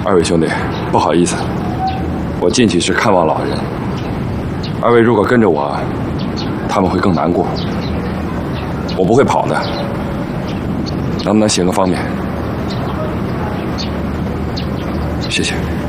二位兄弟，不好意思，我进去是看望老人。二位如果跟着我，他们会更难过。我不会跑的，能不能行个方便？谢谢。